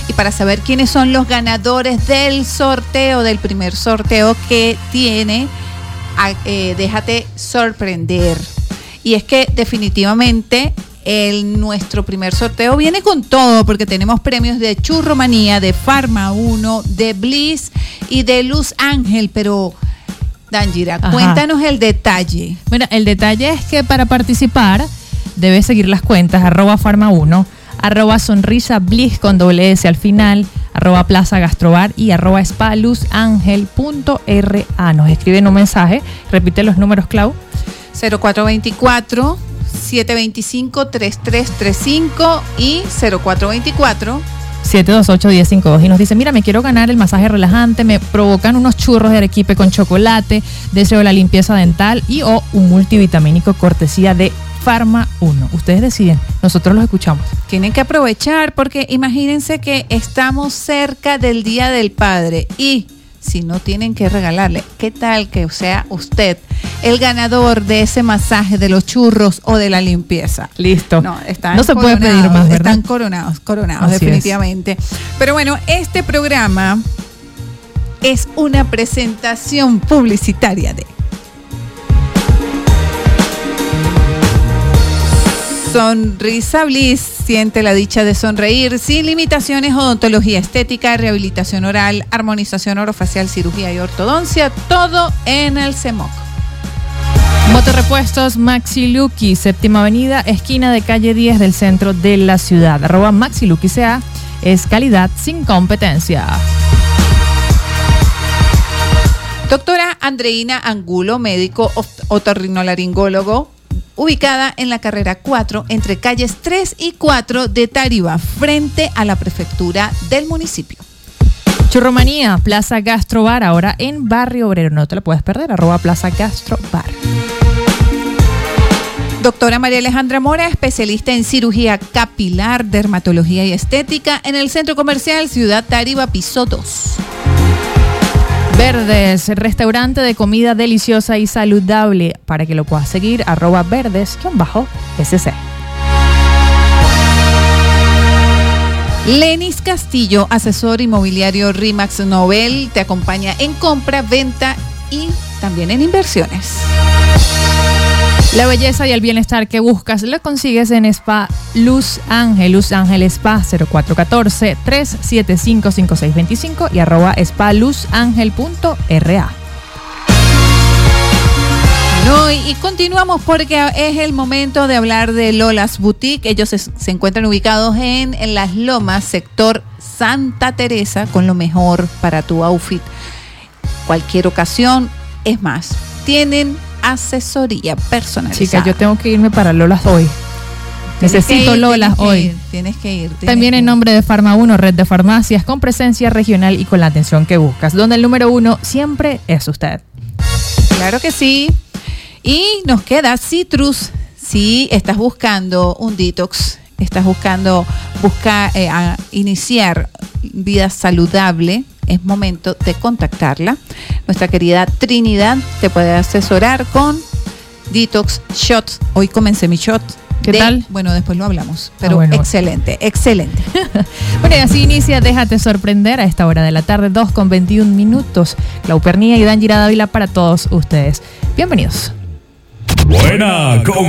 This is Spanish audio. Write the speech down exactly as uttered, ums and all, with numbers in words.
y para saber quiénes son los ganadores del sorteo, del primer sorteo que tiene eh, Déjate Sorprender. Y es que definitivamente el, nuestro primer sorteo viene con todo, porque tenemos premios de Churromanía, de Pharma uno, de Bliss y de Luz Ángel. Pero, Dangira, Ajá. cuéntanos el detalle. Mira, el detalle es que para participar debes seguir las cuentas arroba Pharma uno, arroba Sonrisa Bliss con doble S al final, arroba Plaza Gastrobar y arroba Spa Luz Ángel punto R A. Nos escriben un mensaje, repite los números, Clau. cero cuatro veinticuatro, siete veinticinco, treinta y tres treinta y cinco y cero cuatro veinticuatro, siete dos ocho, diez cincuenta y dos y nos dice, mira, me quiero ganar el masaje relajante, me provocan unos churros de arequipe con chocolate, deseo la limpieza dental y o un multivitamínico cortesía de Pharma uno. Ustedes deciden, nosotros los escuchamos. Tienen que aprovechar porque imagínense que estamos cerca del Día del Padre y si no tienen que regalarle, ¿qué tal que sea usted el ganador de ese masaje, de los churros o de la limpieza? Listo. No, están no se puede pedir más, ¿verdad? Están coronados, coronados, Así definitivamente. Es. Pero bueno, este programa es una presentación publicitaria de Sonrisa Bliss. Siente la dicha de sonreír sin limitaciones, odontología estética, rehabilitación oral, armonización orofacial, cirugía y ortodoncia, todo en el CEMOC. Motorrepuestos Maxi Lucky, séptima avenida, esquina de calle diez del centro de la ciudad. Arroba Maxi Lucky C A es calidad sin competencia. Doctora Andreina Angulo, médico otorrinolaringólogo, ubicada en la carrera cuatro, entre calles tres y cuatro de Tariba, frente a la prefectura del municipio. Churromanía, Plaza Gastrobar, ahora en Barrio Obrero. No te lo puedes perder, arroba Plaza Gastrobar. Doctora María Alejandra Mora, especialista en cirugía capilar, dermatología y estética, en el Centro Comercial Ciudad Tariba, piso dos. Verdes, restaurante de comida deliciosa y saludable. Para que lo puedas seguir, arroba verdes-S C. Lenis Castillo, asesor inmobiliario RIMAX Novel, te acompaña en compra, venta y también en inversiones. La belleza y el bienestar que buscas lo consigues en Spa Luz Ángel, Luz Ángel Spa, cero cuatro uno cuatro, tres siete cinco, cinco seis dos cinco y arroba spa luz ángel punto R A. No, y continuamos porque es el momento de hablar de Lola's Boutique. Ellos se, se encuentran ubicados en, en Las Lomas, sector Santa Teresa, con lo mejor para tu outfit. Cualquier ocasión, es más, tienen asesoría personalizada. Chica, yo tengo que irme para Lolas hoy. Necesito ir, Lolas tienes hoy. Que ir, tienes que ir. Tienes También que en ir. nombre de Pharma uno, red de farmacias con presencia regional y con la atención que buscas, donde el número uno siempre es usted. Claro que sí. Y nos queda Citrus. Si estás buscando un detox, estás buscando buscar eh, a iniciar vida saludable, es momento de contactarla. Nuestra querida Trinidad te puede asesorar con Detox Shot. Hoy comencé mi shot. ¿Qué de, tal? Bueno, después lo hablamos, pero ah, bueno. excelente, excelente. Bueno, y así inicia Déjate Sorprender a esta hora de la tarde, dos con veintiún minutos. Clau Pernía y Dangira Dávila para todos ustedes. Bienvenidos. Buena, con